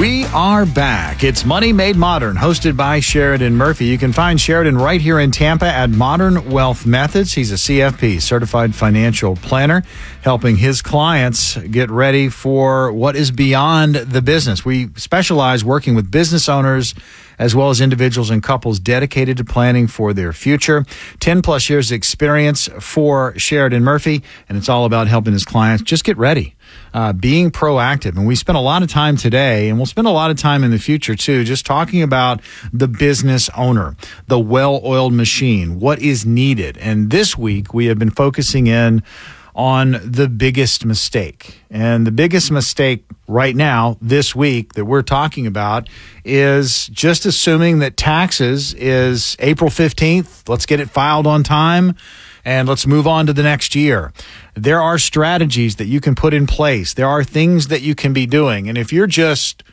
We are back. It's Money Made Modern, hosted by Sheridan Murphy. You can find Sheridan right here in Tampa at Modern Wealth Methods. He's a CFP, Certified Financial Planner, helping his clients get ready for what is beyond the business. We specialize working with business owners as well as individuals and couples dedicated to planning for their future. 10 plus years experience for Sheridan Murphy, and it's all about helping his clients just get ready. Being proactive. And we spent a lot of time today, and we'll spend a lot of time in the future too, just talking about the business owner, the well-oiled machine, what is needed. And this week, we have been focusing in on the biggest mistake. And the biggest mistake right now, this week, that we're talking about is just assuming that taxes is April 15th. Let's get it filed on time, and let's move on to the next year. There are strategies that you can put in place. There are things that you can be doing. And if you're just,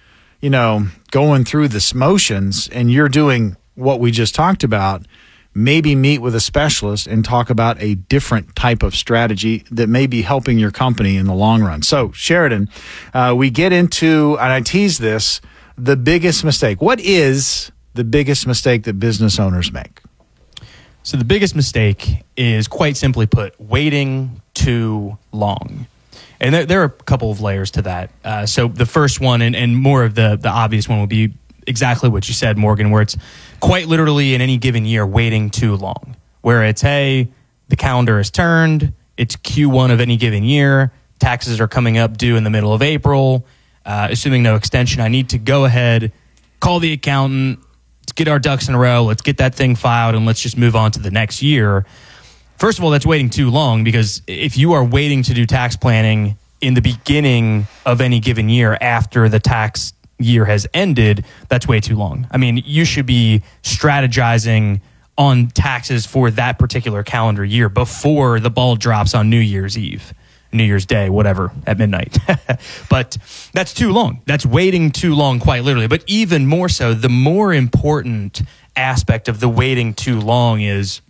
going through the motions and you're doing what we just talked about, maybe meet with a specialist and talk about a different type of strategy that may be helping your company in the long run. So, Sheridan, we get into, and I tease this, the biggest mistake. What is the biggest mistake that business owners make? So the biggest mistake is, quite simply put, waiting too long. And there are a couple of layers to that. So the first one, and more of the obvious one, would be exactly what you said, Morgan, where it's quite literally in any given year waiting too long. Where it's, hey, the calendar is turned, it's Q1 of any given year, taxes are coming up due in the middle of April, assuming no extension, I need to go ahead, call the accountant, let's get our ducks in a row, let's get that thing filed, and let's just move on to the next year. First of all, that's waiting too long, because if you are waiting to do tax planning in the beginning of any given year after the tax year has ended, that's way too long. I mean, you should be strategizing on taxes for that particular calendar year before the ball drops on New Year's Eve, New Year's Day, whatever, at midnight. But that's too long. That's waiting too long, quite literally. But even more so, the more important aspect of the waiting too long is,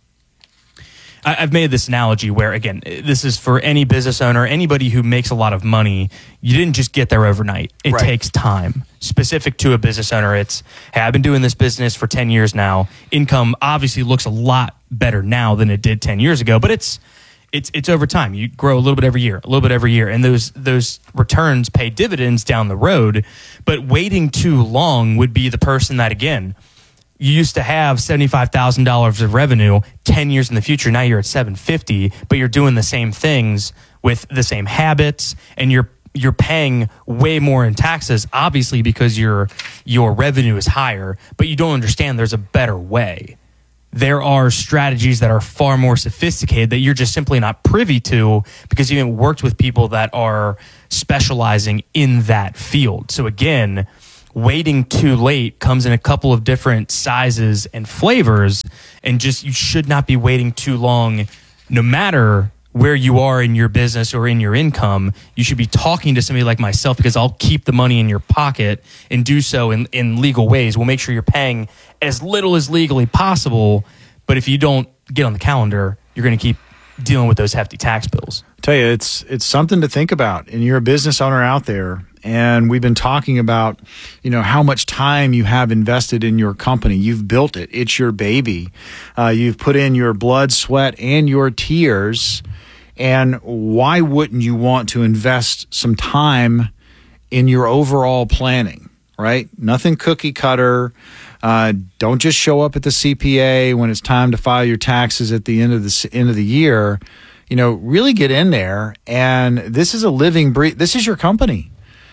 I've made this analogy where, again, this is for any business owner, anybody who makes a lot of money. You didn't just get there overnight. It takes time. Specific to a business owner, it's, hey, I've been doing this business for 10 years now. Income obviously looks a lot better now than it did 10 years ago, but it's over time. You grow a little bit every year, and those returns pay dividends down the road. But waiting too long would be the person that, again, you used to have $75,000 of revenue 10 years in the future. Now you're at $750,000, but you're doing the same things with the same habits, and you're paying way more in taxes, obviously, because your revenue is higher, but you don't understand there's a better way. There are strategies that are far more sophisticated that you're just simply not privy to because you haven't worked with people that are specializing in that field. So again, waiting too late comes in a couple of different sizes and flavors, and just you should not be waiting too long no matter where you are in your business or in your income. You should be talking to somebody like myself, because I'll keep the money in your pocket and do so in legal ways. We'll make sure you're paying as little as legally possible, but if you don't get on the calendar, you're going to keep dealing with those hefty tax bills. I tell you, it's something to think about, and you're a business owner out there. And we've been talking about, how much time you have invested in your company. You've built it. It's your baby. You've put in your blood, sweat, and your tears. And why wouldn't you want to invest some time in your overall planning, right? Nothing cookie cutter. Don't just show up at the CPA when it's time to file your taxes at the end of the year. Really get in there. And this is a living breath. This is your company.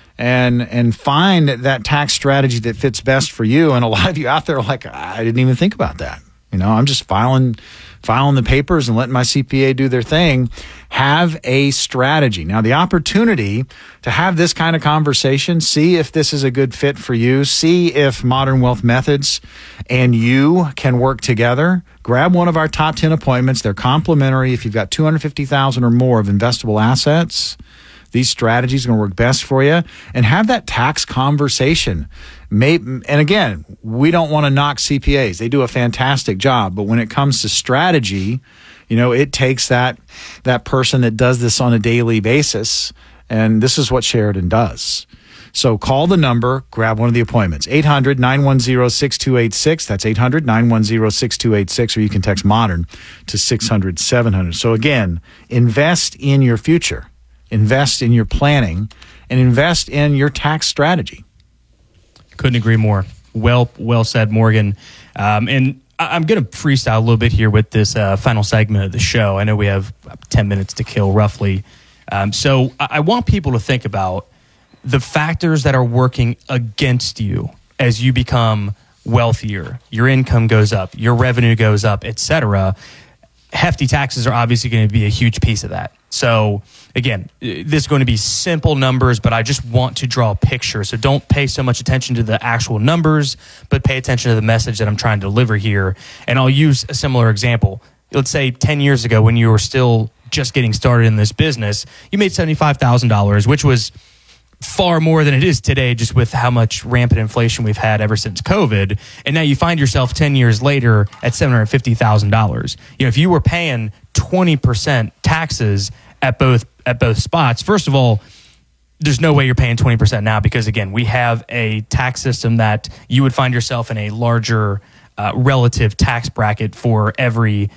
And find that tax strategy that fits best for you. And a lot of you out there are like, I didn't even think about that. I'm just filing the papers and letting my CPA do their thing. Have a strategy. Now, the opportunity to have this kind of conversation, see if this is a good fit for you, see if Modern Wealth Methods and you can work together. Grab one of our top 10 appointments. They're complimentary. If you've got $250,000 or more of investable assets, these strategies are going to work best for you, and have that tax conversation. And again, we don't want to knock CPAs. They do a fantastic job. But when it comes to strategy, it takes that person that does this on a daily basis. And this is what Sheridan does. So call the number, grab one of the appointments. 800-910-6286. That's 800-910-6286, or you can text MODERN to 600-700. So again, invest in your future, invest in your planning, and invest in your tax strategy. Couldn't agree more. Well said, Morgan. And I'm going to freestyle a little bit here with this final segment of the show. I know we have 10 minutes to kill, roughly. So I want people to think about the factors that are working against you as you become wealthier. Your income goes up, your revenue goes up, etc. Hefty taxes are obviously going to be a huge piece of that. So again, this is going to be simple numbers, but I just want to draw a picture. So don't pay so much attention to the actual numbers, but pay attention to the message that I'm trying to deliver here. And I'll use a similar example. Let's say 10 years ago, when you were still just getting started in this business, you made $75,000, which was far more than it is today, just with how much rampant inflation we've had ever since COVID. And now you find yourself 10 years later at $750,000. If you were paying 20% taxes at both spots, first of all, there's no way you're paying 20% now, because again, we have a tax system that you would find yourself in a larger relative tax bracket for every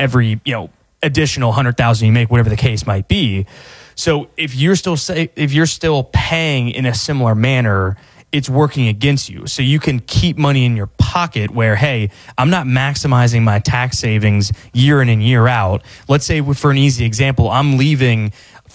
additional 100,000 you make, whatever the case might be. So if you're still paying in a similar manner, it's working against you. So you can keep money in your pocket where, hey, I'm not maximizing my tax savings year in and year out. Let's say, for an easy example, I'm leaving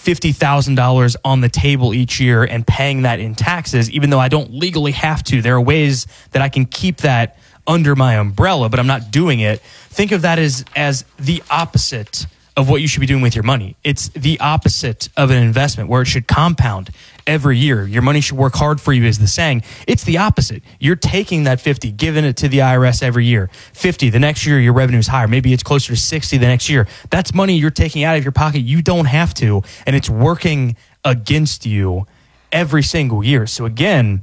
$50,000 on the table each year and paying that in taxes, even though I don't legally have to. There are ways that I can keep that under my umbrella, but I'm not doing it. Think of that as the opposite of what you should be doing with your money. It's the opposite of an investment where it should compound every year. Your money should work hard for you, is the saying. It's the opposite. You're taking that 50, giving it to the IRS every year. 50, the next year your revenue is higher. Maybe it's closer to 60 the next year. That's money you're taking out of your pocket. You don't have to, and it's working against you every single year. So again,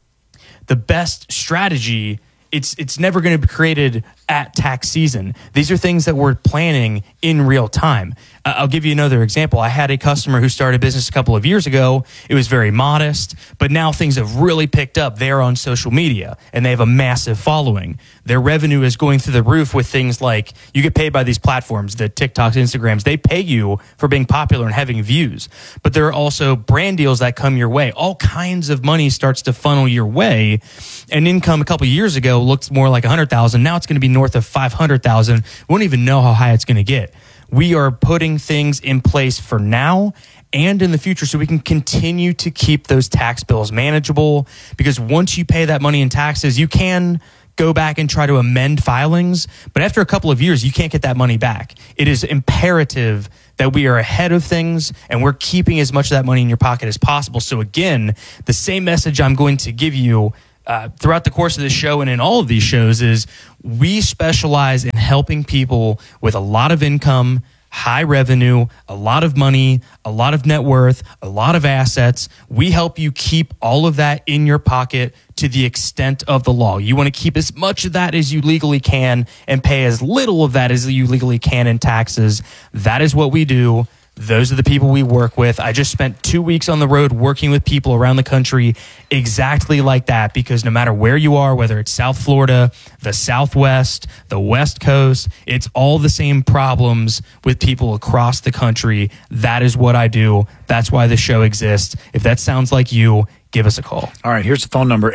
the best strategy, it's never going to be created at tax season. These are things that we're planning in real time. I'll give you another example. I had a customer who started a business a couple of years ago. It was very modest, but now things have really picked up. They're on social media and they have a massive following. Their revenue is going through the roof with things like, you get paid by these platforms, the TikToks, Instagrams. They pay you for being popular and having views. But there are also brand deals that come your way. All kinds of money starts to funnel your way. And income a couple of years ago looked more like 100,000. Now it's going to be north of 500,000. We won't even know how high it's going to get. We are putting things in place for now and in the future so we can continue to keep those tax bills manageable, because once you pay that money in taxes, you can go back and try to amend filings, but after a couple of years, you can't get that money back. It is imperative that we are ahead of things and we're keeping as much of that money in your pocket as possible. So again, the same message I'm going to give you throughout the course of this show and in all of these shows is we specialize in helping people with a lot of income, high revenue, a lot of money, a lot of net worth, a lot of assets. We help you keep all of that in your pocket to the extent of the law. You want to keep as much of that as you legally can and pay as little of that as you legally can in taxes. That is what we do. Those are the people we work with. I just spent 2 weeks on the road working with people around the country exactly like that, because no matter where you are, whether it's South Florida, the Southwest, the West Coast, it's all the same problems with people across the country. That is what I do. That's why the show exists. If that sounds like you, give us a call. All right, here's the phone number,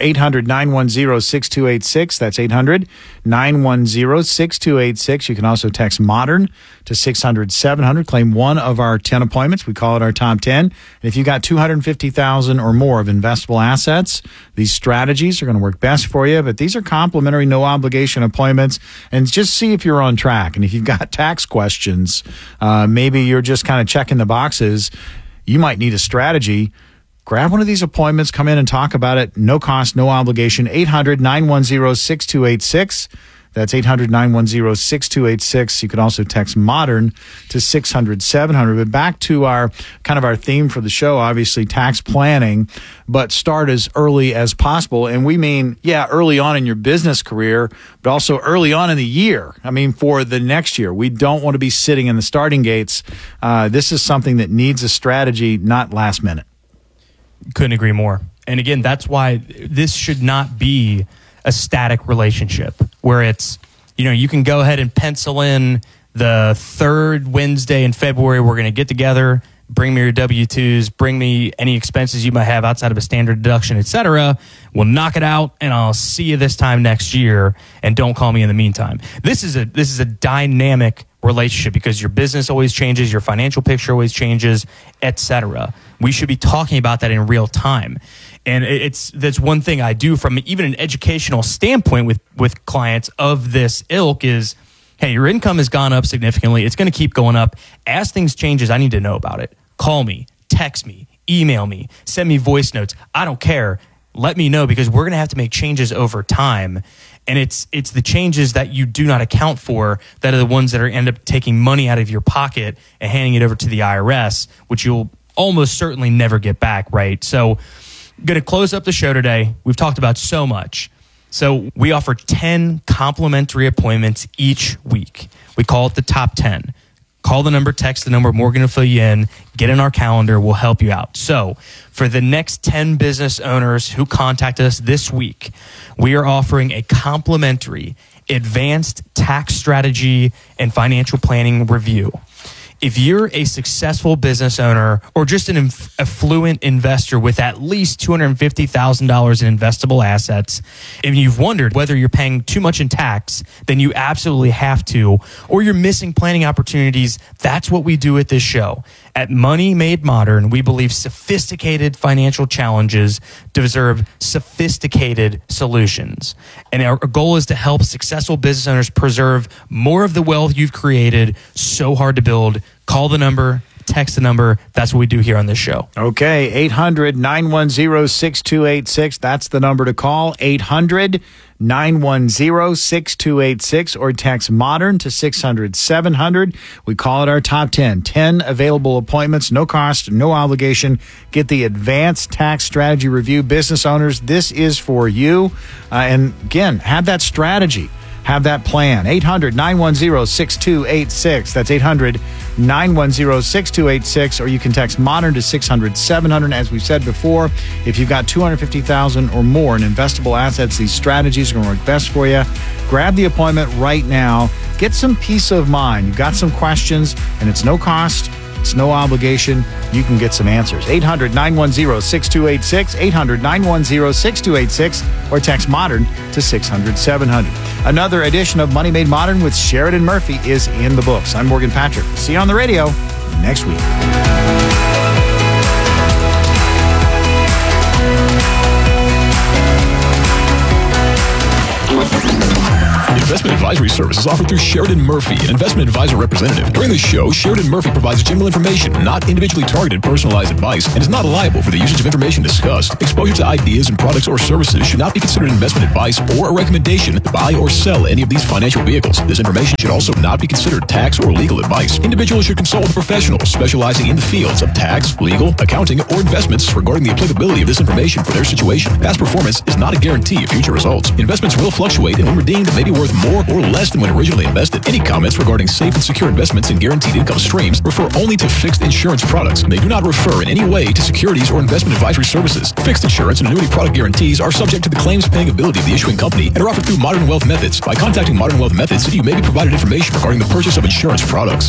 800-910-6286. That's 800-910-6286. You can also text MODERN to 600-700. Claim one of our 10 appointments. We call it our top 10. And if you've got $250,000 or more of investable assets, these strategies are going to work best for you. But these are complimentary, no-obligation appointments. And just see if you're on track. And if you've got tax questions, maybe you're just kind of checking the boxes, you might need a strategy. Grab one of these appointments, come in and talk about it. No cost, no obligation. 800-910-6286. That's 800-910-6286. You can also text MODERN to 600-700. But back to our theme for the show, obviously tax planning, but start as early as possible. And we mean, early on in your business career, but also early on in the year. I mean, for the next year. We don't want to be sitting in the starting gates. This is something that needs a strategy, not last minute. Couldn't agree more. And again, that's why this should not be a static relationship where it's, you can go ahead and pencil in the third Wednesday in February, we're going to get together, bring me your W-2s, bring me any expenses you might have outside of a standard deduction, etc. We'll knock it out, and I'll see you this time next year, and don't call me in the meantime. This is a dynamic relationship because your business always changes, your financial picture always changes, etc. We should be talking about that in real time. And that's one thing I do from even an educational standpoint with clients of this ilk is, hey, your income has gone up significantly. It's going to keep going up. As things changes, I need to know about it. Call me, text me, email me, send me voice notes. I don't care. Let me know because we're going to have to make changes over time. And it's the changes that you do not account for that are the ones that end up taking money out of your pocket and handing it over to the IRS, which you'll almost certainly never get back, right? So I'm going to close up the show today. We've talked about so much. So we offer 10 complimentary appointments each week. We call it the top 10. Call the number, text the number. Morgan will fill you in. Get in our calendar. We'll help you out. So for the next 10 business owners who contact us this week, we are offering a complimentary advanced tax strategy and financial planning review. If you're a successful business owner or just an affluent investor with at least $250,000 in investable assets, and you've wondered whether you're paying too much in tax, then you absolutely have to, or you're missing planning opportunities, that's what we do at this show. At Money Made Modern, we believe sophisticated financial challenges deserve sophisticated solutions. And our goal is to help successful business owners preserve more of the wealth you've created so hard to build. Call the number, text the number. That's what we do here on this show. Okay, 800-910-6286. That's the number to call, 800-910-6286, or text MODERN to 600-700. We call it our top 10. 10 available appointments, no cost, no obligation. Get the advanced tax strategy review. Business owners, this is for you. And again, have that strategy. Have that plan. 800-910-6286. That's 800-910-6286. Or you can text MODERN to 600-700. As we've said before, if you've got $250,000 or more in investable assets, these strategies are going to work best for you. Grab the appointment right now. Get some peace of mind. You've got some questions, and it's no cost. It's no obligation. You can get some answers. 800-910-6286, 800-910-6286, or text MODERN to 600-700. Another edition of Money Made Modern with Sheridan Murphy is in the books. I'm Morgan Patrick. See you on the radio next week. Investment advisory services offered through Sheridan Murphy, an investment advisor representative. During this show, Sheridan Murphy provides general information, not individually targeted personalized advice, and is not liable for the usage of information discussed. Exposure to ideas and products or services should not be considered investment advice or a recommendation to buy or sell any of these financial vehicles. This information should also not be considered tax or legal advice. Individuals should consult with professionals specializing in the fields of tax, legal, accounting, or investments regarding the applicability of this information for their situation. Past performance is not a guarantee of future results. Investments will fluctuate and when redeemed may be worth more or less than when originally invested. Any comments regarding safe and secure investments and guaranteed income streams refer only to fixed insurance products. They do not refer in any way to securities or investment advisory services. Fixed insurance and annuity product guarantees are subject to the claims paying ability of the issuing company and are offered through Modern Wealth Methods. By contacting Modern Wealth Methods, you may be provided information regarding the purchase of insurance products.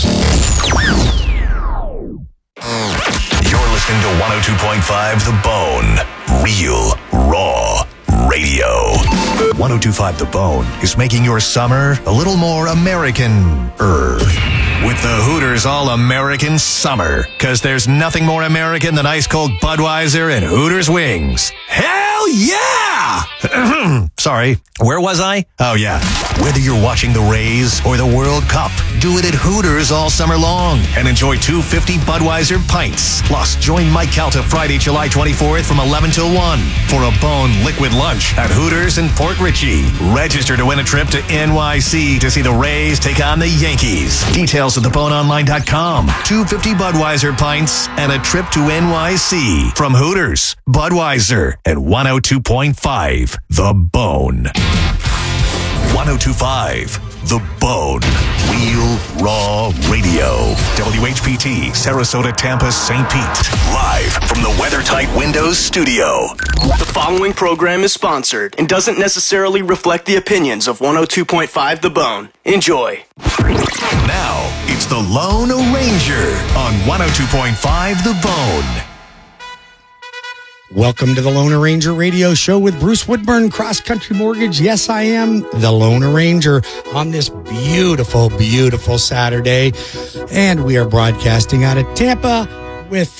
You're listening to 102.5 The Bone. Real, raw radio. 102.5 The Bone is making your summer a little more American-er. With the Hooters All-American Summer. Because there's nothing more American than ice-cold Budweiser and Hooters wings. Hell yeah! Sorry, where was I? Oh yeah. Whether you're watching the Rays or the World Cup, do it at Hooters all summer long and enjoy 250 Budweiser pints. Plus, join Mike Calta Friday, July 24th from 11 till 1 for a Bone liquid lunch at Hooters in Port Richey. Register to win a trip to NYC to see the Rays take on the Yankees. Details at theboneonline.com. 250 Budweiser pints and a trip to NYC from Hooters, Budweiser, and 102.5 The Bone. 102.5 The Bone. Real Raw Radio. WHPT, Sarasota, Tampa, St. Pete. Live from the WeatherTight Windows studio. The following program is sponsored and doesn't necessarily reflect the opinions of 102.5 The Bone. Enjoy. Now, it's the Lone Ranger on 102.5 The Bone. Welcome to the Lone Ranger Radio Show with Bruce Woodburn, Cross Country Mortgage. Yes, I am the Lone Ranger on this beautiful, beautiful Saturday. And we are broadcasting out of Tampa with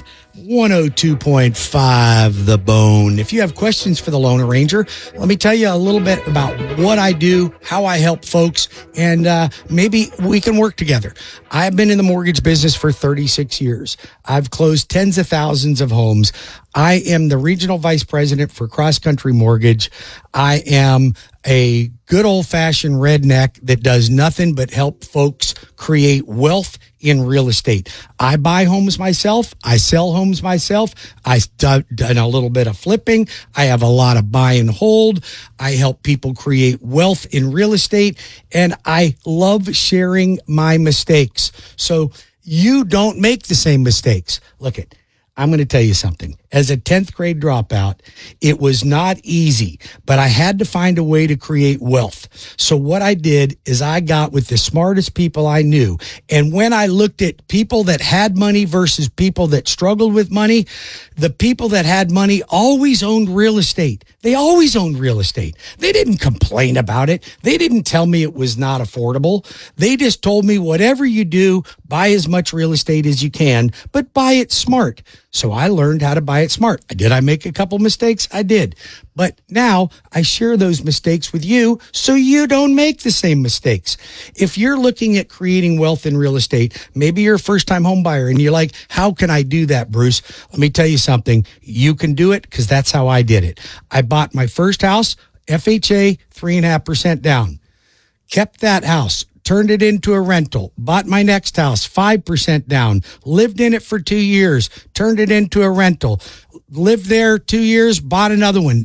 102.5 The Bone. If you have questions for the Lone Ranger, let me tell you a little bit about what I do, how I help folks, and maybe we can work together. I've been in the mortgage business for 36 years. I've closed tens of thousands of homes. I am the regional vice president for Cross Country Mortgage. I am a good old-fashioned redneck that does nothing but help folks create wealth in real estate. I buy homes myself. I sell homes myself. I've done a little bit of flipping. I have a lot of buy and hold. I help people create wealth in real estate, and I love sharing my mistakes so you don't make the same mistakes. Look it. I'm going to tell you something. As a 10th grade dropout, it was not easy, but I had to find a way to create wealth. So what I did is I got with the smartest people I knew. And when I looked at people that had money versus people that struggled with money, the people that had money always owned real estate. They always owned real estate. They didn't complain about it. They didn't tell me it was not affordable. They just told me, whatever you do, buy as much real estate as you can, but buy it smart. So I learned how to buy it smart. Did I make a couple mistakes? I did. But now I share those mistakes with you so you don't make the same mistakes. If you're looking at creating wealth in real estate, maybe you're a first-time home buyer and you're like, how can I do that, Bruce? Let me tell you something. You can do it because that's how I did it. I bought my first house, FHA, 3.5% down. Kept that house. Turned it into a rental, bought my next house, 5% down, lived in it for 2 years, turned it into a rental, lived there 2 years, bought another one.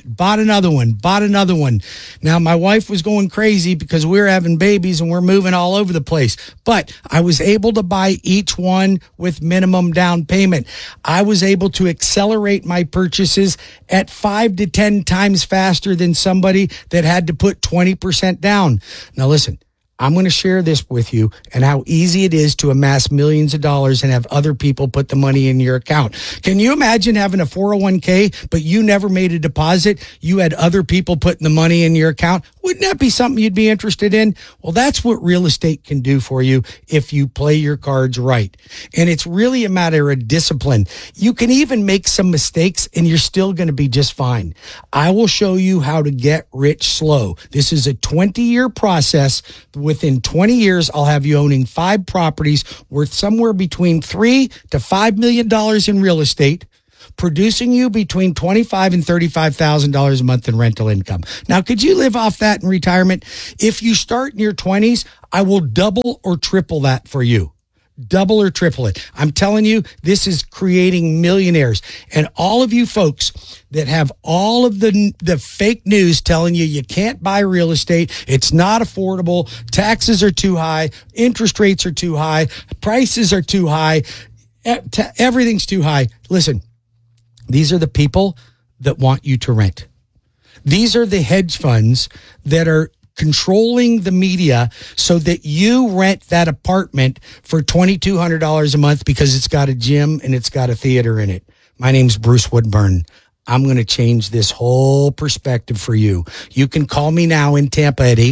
Now, my wife was going crazy because we were having babies and we're moving all over the place, but I was able to buy each one with minimum down payment. I was able to accelerate my purchases at 5 to 10 times faster than somebody that had to put 20% down. Now, listen. I'm going to share this with you and how easy it is to amass millions of dollars and have other people put the money in your account. Can you imagine having a 401k, but you never made a deposit? You had other people putting the money in your account. Wouldn't that be something you'd be interested in? Well, that's what real estate can do for you if you play your cards right. And it's really a matter of discipline. You can even make some mistakes and you're still going to be just fine. I will show you how to get rich slow. This is a 20-year process. Within 20 years, I'll have you owning 5 properties worth somewhere between $3 to $5 million in real estate, producing you between $25,000 and $35,000 a month in rental income. Now, could you live off that in retirement? If you start in your 20s, I will double or triple that for you. Double or triple it. I'm telling you, this is creating millionaires. And all of you folks that have all of the fake news telling you can't buy real estate, it's not affordable, taxes are too high, interest rates are too high, prices are too high, everything's too high. Listen, these are the people that want you to rent. These are the hedge funds that are controlling the media so that you rent that apartment for $2,200 a month because it's got a gym and it's got a theater in it. My name's Bruce Woodburn. I'm going to change this whole perspective for you. You can call me now in Tampa at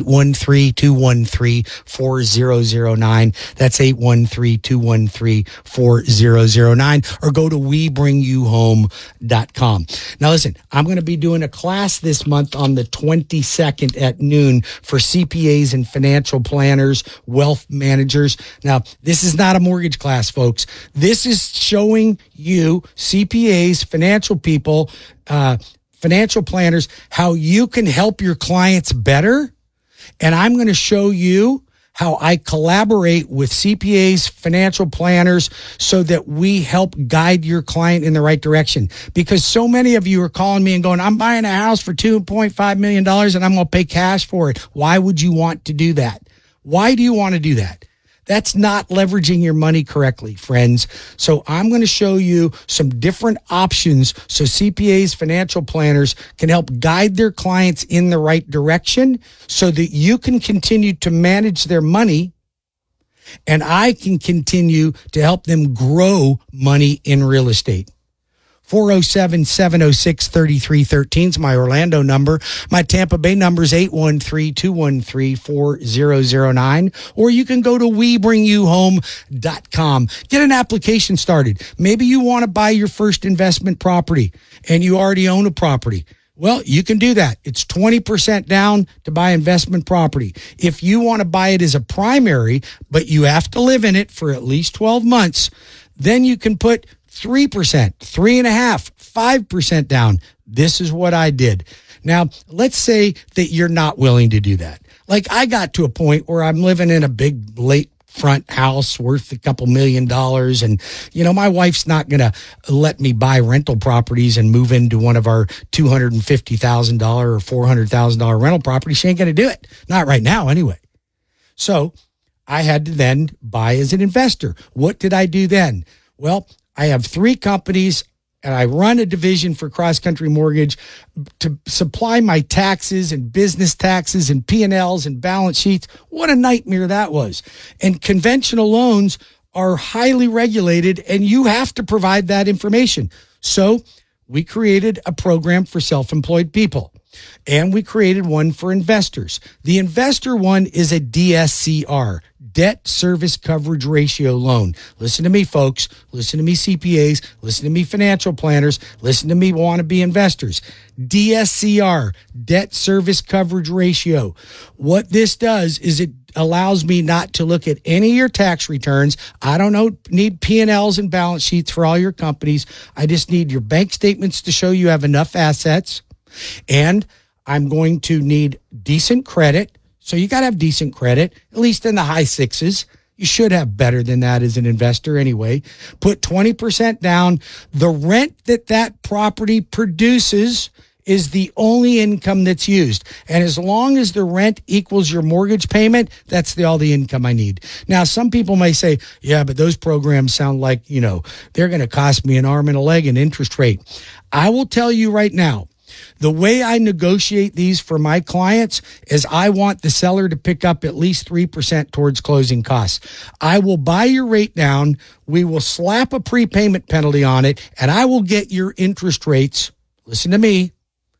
813-213-4009. That's 813-213-4009. Or go to WeBringYouHome.com. Now listen, I'm going to be doing a class this month on the 22nd at noon for CPAs and financial planners, wealth managers. Now, this is not a mortgage class, folks. This is showing you CPAs, financial people, financial planners, how you can help your clients better. And I'm going to show you how I collaborate with CPAs, financial planners, so that we help guide your client in the right direction. Because so many of you are calling me and going, I'm buying a house for $2.5 million and I'm going to pay cash for it. Why would you want to do that? Why do you want to do that? That's not leveraging your money correctly, friends. So I'm going to show you some different options so CPAs, financial planners can help guide their clients in the right direction so that you can continue to manage their money and I can continue to help them grow money in real estate. 407-706-3313 is my Orlando number. My Tampa Bay number is 813-213-4009. Or you can go to WeBringYouHome.com. Get an application started. Maybe you want to buy your first investment property and you already own a property. Well, you can do that. It's 20% down to buy investment property. If you want to buy it as a primary, but you have to live in it for at least 12 months, then you can put 3%, 3.5%, 5% down. This is what I did. Now, let's say that you're not willing to do that. Like I got to a point where I'm living in a big lakefront house worth a couple $1 million. And, you know, my wife's not going to let me buy rental properties and move into one of our $250,000 or $400,000 rental properties. She ain't going to do it. Not right now, anyway. So I had to then buy as an investor. What did I do then? Well, I have 3 companies and I run a division for Cross Country Mortgage to supply my taxes and business taxes and P&Ls and balance sheets. What a nightmare that was. And conventional loans are highly regulated and you have to provide that information. So we created a program for self-employed people and we created one for investors. The investor one is a DSCR. Debt Service Coverage Ratio loan. Listen to me, folks. Listen to me, CPAs. Listen to me, financial planners. Listen to me, wannabe investors. DSCR, Debt Service Coverage Ratio. What this does is it allows me not to look at any of your tax returns. I don't need P&Ls and balance sheets for all your companies. I just need your bank statements to show you have enough assets. And I'm going to need decent credit. So you got to have decent credit, at least in the high 6s. You should have better than that as an investor anyway. Put 20% down. The rent that property produces is the only income that's used. And as long as the rent equals your mortgage payment, that's all the income I need. Now, some people may say, yeah, but those programs sound like, you know, they're going to cost me an arm and a leg in interest rate. I will tell you right now, the way I negotiate these for my clients is I want the seller to pick up at least 3% towards closing costs. I will buy your rate down. We will slap a prepayment penalty on it, and I will get your interest rates, listen to me,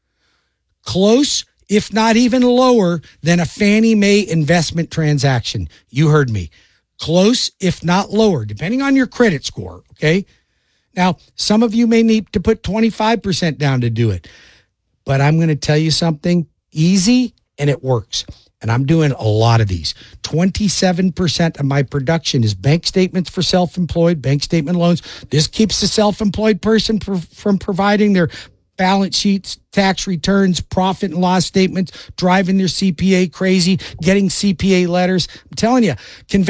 close, if not even lower, than a Fannie Mae investment transaction. You heard me. Close, if not lower, depending on your credit score, okay? Now, some of you may need to put 25% down to do it. But I'm going to tell you something easy and it works. And I'm doing a lot of these. 27% of my production is bank statements for self-employed, bank statement loans. This keeps the self-employed person from providing their balance sheets, tax returns, profit and loss statements, driving their CPA crazy, getting CPA letters. I'm telling you,